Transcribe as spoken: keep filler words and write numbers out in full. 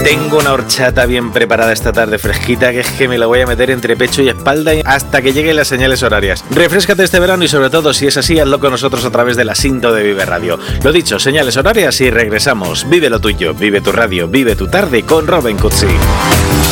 Tengo una horchata bien preparada esta tarde fresquita que es que me la voy a meter entre pecho y espalda hasta que lleguen las señales horarias. Refréscate este verano y sobre todo, si es así, hazlo con nosotros a través de la Sinto de Vive Radio. Lo dicho, señales horarias y regresamos. Vive lo tuyo, vive tu radio, vive tu tarde con Robin Cutsi.